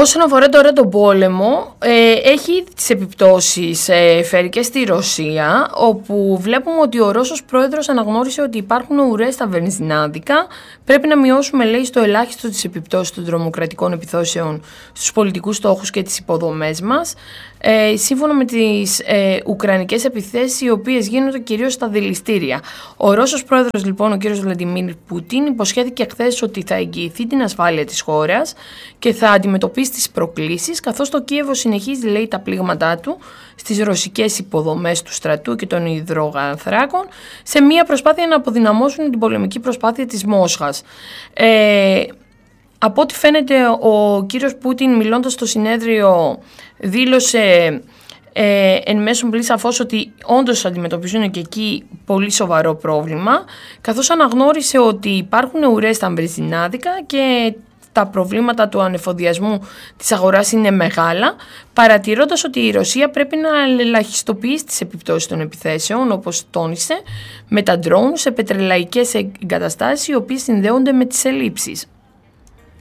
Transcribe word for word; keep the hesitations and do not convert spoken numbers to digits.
Όσον αφορά τώρα τον πόλεμο, ε, έχει τις επιπτώσεις ε, φερικές στη Ρωσία, όπου βλέπουμε ότι ο Ρώσος πρόεδρος αναγνώρισε ότι υπάρχουν ουρές στα βενζινάδικα. Πρέπει να μειώσουμε, λέει, στο ελάχιστο τις επιπτώσεις των τρομοκρατικών επιθέσεων στους πολιτικούς στόχους και τις υποδομές μας, ε, σύμφωνα με τις ε, ουκρανικές επιθέσεις, οι οποίες γίνονται κυρίως στα δηληστήρια. Ο Ρώσος πρόεδρος, λοιπόν, ο κ. Βλαντιμίρ Πούτιν, υποσχέθηκε χθες ότι θα εγγυηθεί την ασφάλεια της χώρας και θα αντιμετωπίσει τις προκλήσεις, καθώς το Κίεβο συνεχίζει, λέει, τα πλήγματά του στις ρωσικές υποδομές του στρατού και των υδρογανθράκων, σε μια προσπάθεια να αποδυναμώσουν την πολεμική προσπάθεια της Μόσχας. Ε, από ό,τι φαίνεται, ο κύριος Πούτιν, μιλώντας στο συνέδριο, δήλωσε ε, εν μέσω πλή σαφώς ότι όντως αντιμετωπίζουν και εκεί πολύ σοβαρό πρόβλημα, καθώς αναγνώρισε ότι υπάρχουν ουρές στα βενζινάδικα και τα προβλήματα του ανεφοδιασμού της αγοράς είναι μεγάλα, παρατηρώντας ότι η Ρωσία πρέπει να ελαχιστοποιήσει τις επιπτώσεις των επιθέσεων, όπως τόνισε, με τα ντρόουν σε πετρελαϊκές εγκαταστάσεις, οι οποίες συνδέονται με τις ελλείψεις.